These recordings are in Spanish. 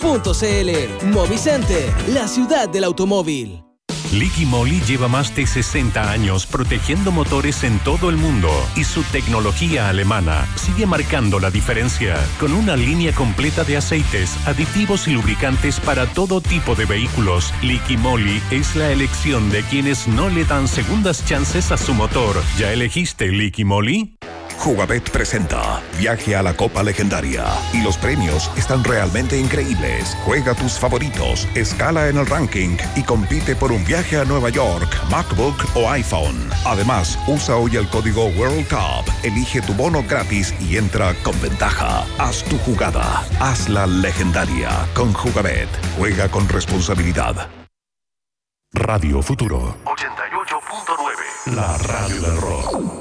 Movicenter, la ciudad del automóvil. Liqui Moly lleva más de 60 años protegiendo motores en todo el mundo y su tecnología alemana sigue marcando la diferencia con una línea completa de aceites, aditivos y lubricantes para todo tipo de vehículos. Liqui Moly es la elección de quienes no le dan segundas chances a su motor. ¿Ya elegiste Liqui Moly? Jugabet presenta Viaje a la Copa Legendaria y los premios están realmente increíbles. Juega tus favoritos, escala en el ranking y compite por un viaje a Nueva York, MacBook o iPhone. Además, usa hoy el código World Cup, elige tu bono gratis y entra con ventaja. Haz tu jugada, hazla legendaria con Jugabet. Juega con responsabilidad. Radio Futuro 88.9, la radio del rock.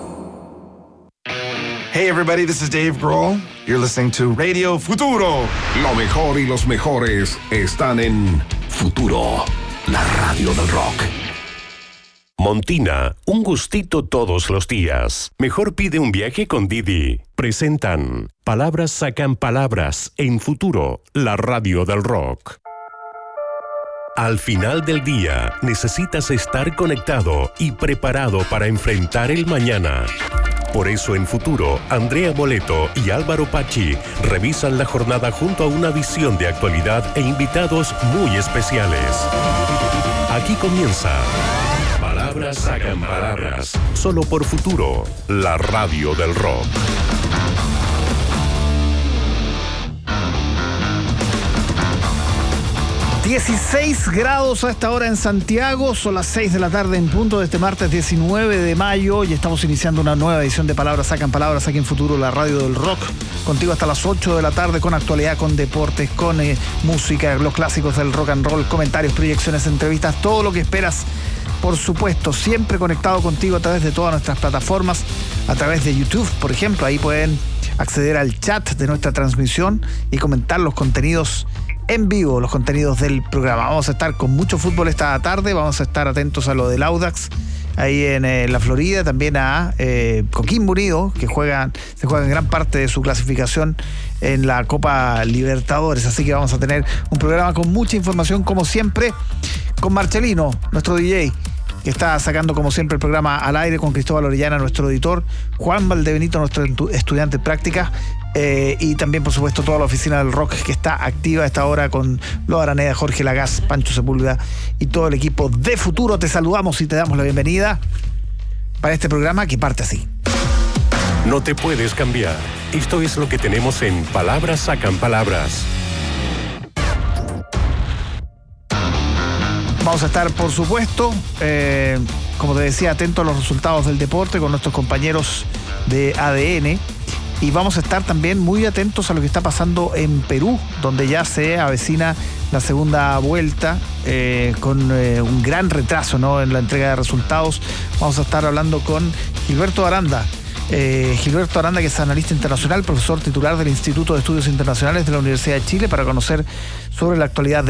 Hey everybody, this is Dave Grohl. You're listening to Radio Futuro. Lo mejor y los mejores están en Futuro, la radio del rock. Montina, un gustito todos los días. Mejor pide un viaje con Didi. Presentan Palabras sacan palabras en Futuro, la radio del rock. Al final del día, necesitas estar conectado y preparado para enfrentar el mañana. Por eso en Futuro, Andrea Boleto y Álvaro Pachi revisan la jornada junto a una visión de actualidad e invitados muy especiales. Aquí comienza Palabras sacan palabras, solo por Futuro, la radio del rock. 16 grados a esta hora en Santiago, son las 6 de la tarde en punto de este martes 19 de mayo y estamos iniciando una nueva edición de Palabras Sacan Palabras aquí en Futuro, la radio del rock. Contigo hasta las 8 de la tarde con actualidad, con deportes, con música, los clásicos del rock and roll, comentarios, proyecciones, entrevistas, todo lo que esperas. Por supuesto, siempre conectado contigo a través de todas nuestras plataformas, a través de YouTube, por ejemplo. Ahí pueden acceder al chat de nuestra transmisión y comentar los contenidos en vivo, los contenidos del programa. Vamos a estar con mucho fútbol esta tarde, vamos a estar atentos a lo del Audax ahí en la Florida, también a Coquimbo Unido, que se juegan gran parte de su clasificación en la Copa Libertadores, así que vamos a tener un programa con mucha información como siempre, con Marcelino, nuestro DJ, que está sacando como siempre el programa al aire, con Cristóbal Orellana, nuestro editor, Juan Valdebenito, nuestro estudiante en práctica, y también por supuesto toda la oficina del rock que está activa a esta hora con Lo Araneda, Jorge Lagaz, Pancho Sepúlveda y todo el equipo de Futuro. Te saludamos y te damos la bienvenida para este programa que parte así. No te puedes cambiar. Esto es lo que tenemos en Palabras Sacan Palabras. Vamos a estar, por supuesto, como te decía, atentos a los resultados del deporte con nuestros compañeros de ADN. Y vamos a estar también muy atentos a lo que está pasando en Perú, donde ya se avecina la segunda vuelta con un gran retraso, ¿no?, en la entrega de resultados. Vamos a estar hablando con Gilberto Aranda. Gilberto Aranda, que es analista internacional, profesor titular del Instituto de Estudios Internacionales de la Universidad de Chile, para conocer sobre la actualidad